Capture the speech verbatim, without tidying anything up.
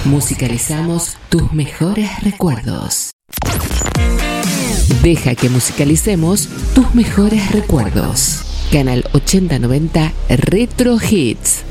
Musicalizamos tus mejores recuerdos. Deja que musicalicemos tus mejores recuerdos. Canal ochenta noventa Retro Hits.